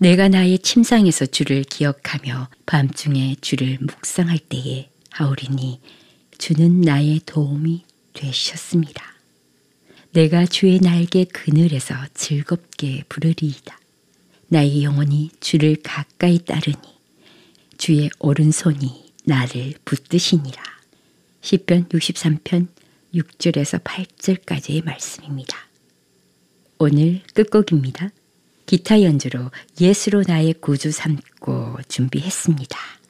내가 나의 침상에서 주를 기억하며 밤중에 주를 묵상할 때에 하오리니 주는 나의 도움이 되셨습니다. 내가 주의 날개 그늘에서 즐겁게 부르리이다. 나의 영혼이 주를 가까이 따르니 주의 오른손이 나를 붙드시니라. 시편 63편 6절에서 8절까지의 말씀입니다. 오늘 끝곡입니다. 기타 연주로 예수로 나의 구주 삼고 준비했습니다.